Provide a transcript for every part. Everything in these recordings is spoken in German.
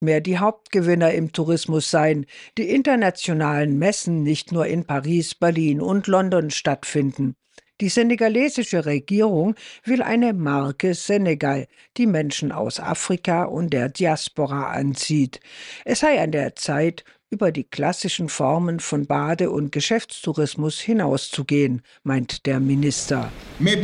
mehr die Hauptgewinner im Tourismus sein, die internationalen Messen nicht nur in Paris, Berlin und London stattfinden. Die senegalesische Regierung will eine Marke Senegal, die Menschen aus Afrika und der Diaspora anzieht. Es sei an der Zeit, über die klassischen Formen von Bade- und Geschäftstourismus hinauszugehen, meint der Minister.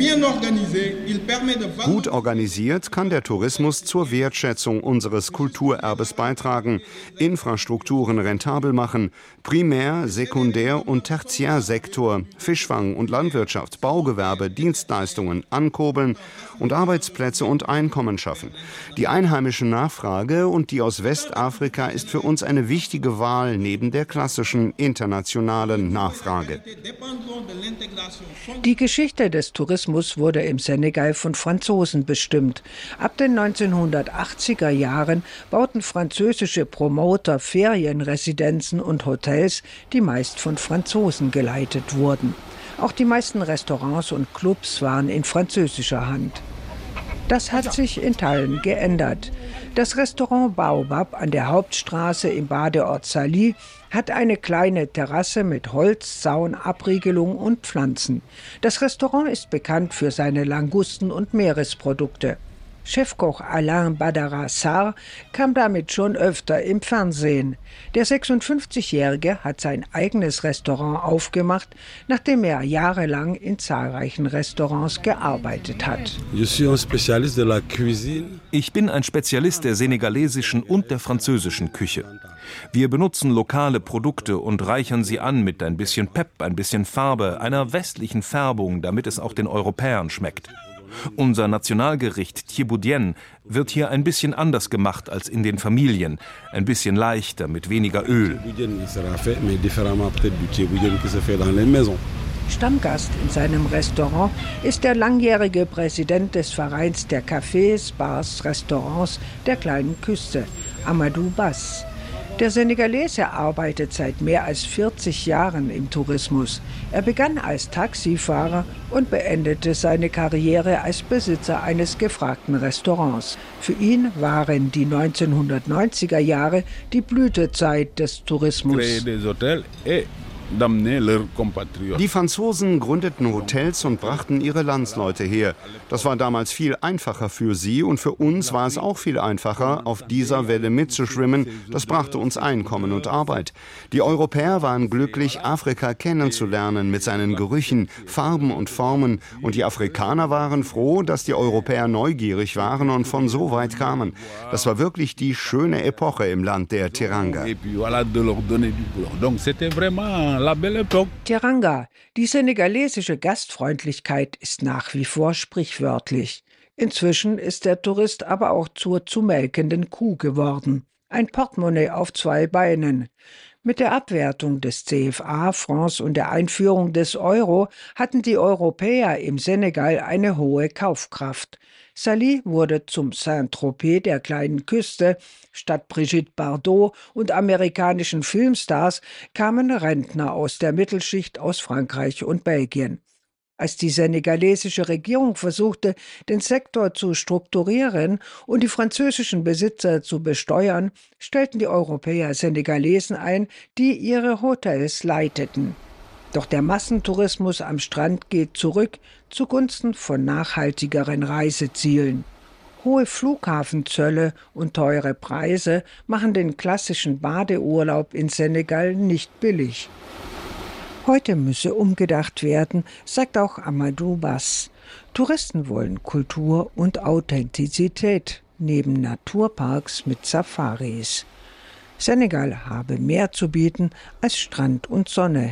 Gut organisiert kann der Tourismus zur Wertschätzung unseres Kulturerbes beitragen, Infrastrukturen rentabel machen, Primär-, Sekundär- und Tertiärsektor, Fischfang und Landwirtschaft, Baugewerbe, Dienstleistungen ankurbeln und Arbeitsplätze und Einkommen schaffen. Die einheimische Nachfrage und die aus Westafrika ist für uns eine wichtige Wahl neben der klassischen internationalen Nachfrage. Die Geschichte des Tourismus wurde im Senegal von Franzosen bestimmt. Ab den 1980er Jahren bauten französische Promoter Ferienresidenzen und Hotels, die meist von Franzosen geleitet wurden. Auch die meisten Restaurants und Clubs waren in französischer Hand. Das hat sich in Teilen geändert. Das Restaurant Baobab an der Hauptstraße im Badeort Saly hat eine kleine Terrasse mit Holz, Zaun, Abriegelung und Pflanzen. Das Restaurant ist bekannt für seine Langusten und Meeresprodukte. Chefkoch Alain Badara Sarr kam damit schon öfter im Fernsehen. Der 56-Jährige hat sein eigenes Restaurant aufgemacht, nachdem er jahrelang in zahlreichen Restaurants gearbeitet hat. Ich bin ein Spezialist der senegalesischen und der französischen Küche. Wir benutzen lokale Produkte und reichern sie an mit ein bisschen Pep, ein bisschen Farbe, einer westlichen Färbung, damit es auch den Europäern schmeckt. Unser Nationalgericht Thieboudienne wird hier ein bisschen anders gemacht als in den Familien, ein bisschen leichter, mit weniger Öl. Stammgast in seinem Restaurant ist der langjährige Präsident des Vereins der Cafés, Bars, Restaurants der kleinen Küste, Amadou Bass. Der Senegalese arbeitet seit mehr als 40 Jahren im Tourismus. Er begann als Taxifahrer und beendete seine Karriere als Besitzer eines gefragten Restaurants. Für ihn waren die 1990er Jahre die Blütezeit des Tourismus. Die Franzosen gründeten Hotels und brachten ihre Landsleute her. Das war damals viel einfacher für sie und für uns war es auch viel einfacher, auf dieser Welle mitzuschwimmen. Das brachte uns Einkommen und Arbeit. Die Europäer waren glücklich, Afrika kennenzulernen mit seinen Gerüchen, Farben und Formen. Und die Afrikaner waren froh, dass die Europäer neugierig waren und von so weit kamen. Das war wirklich die schöne Epoche im Land der Teranga. Teranga, die senegalesische Gastfreundlichkeit ist nach wie vor sprichwörtlich. Inzwischen ist der Tourist aber auch zur zu melkenden Kuh geworden. Ein Portemonnaie auf zwei Beinen. Mit der Abwertung des CFA-Francs und der Einführung des Euro hatten die Europäer im Senegal eine hohe Kaufkraft. Saly wurde zum Saint-Tropez der kleinen Küste. Statt Brigitte Bardot und amerikanischen Filmstars kamen Rentner aus der Mittelschicht aus Frankreich und Belgien. Als die senegalesische Regierung versuchte, den Sektor zu strukturieren und die französischen Besitzer zu besteuern, stellten die Europäer Senegalesen ein, die ihre Hotels leiteten. Doch der Massentourismus am Strand geht zurück zugunsten von nachhaltigeren Reisezielen. Hohe Flughafenzölle und teure Preise machen den klassischen Badeurlaub in Senegal nicht billig. Heute müsse umgedacht werden, sagt auch Amadou Bass. Touristen wollen Kultur und Authentizität neben Naturparks mit Safaris. Senegal habe mehr zu bieten als Strand und Sonne.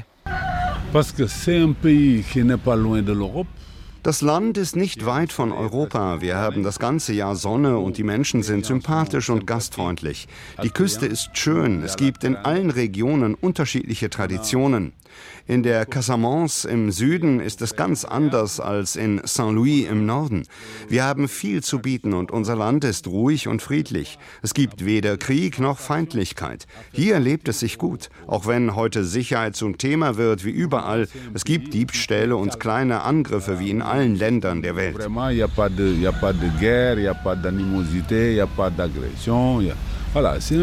Das Land ist nicht weit von Europa. Wir haben das ganze Jahr Sonne und die Menschen sind sympathisch und gastfreundlich. Die Küste ist schön. Es gibt in allen Regionen unterschiedliche Traditionen. In der Casamance im Süden ist es ganz anders als in Saint-Louis im Norden. Wir haben viel zu bieten und unser Land ist ruhig und friedlich. Es gibt weder Krieg noch Feindlichkeit. Hier lebt es sich gut, auch wenn heute Sicherheit zum Thema wird wie überall. Es gibt Diebstähle und kleine Angriffe wie in allen Ländern der Welt.